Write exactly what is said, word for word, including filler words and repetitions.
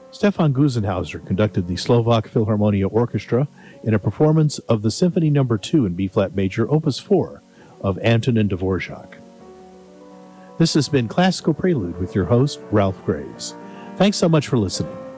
Stefan Gusenhauser conducted the Slovak Philharmonia Orchestra in a performance of the Symphony Number two in B-flat major, Opus four, of Antonin Dvorak. This has been Classical Prelude with your host, Ralph Graves. Thanks so much for listening.